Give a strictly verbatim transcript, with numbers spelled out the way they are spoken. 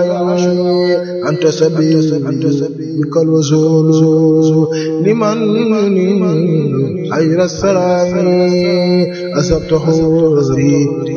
أنت سبيل بك الوصول لمن خير السلام أسبت حوري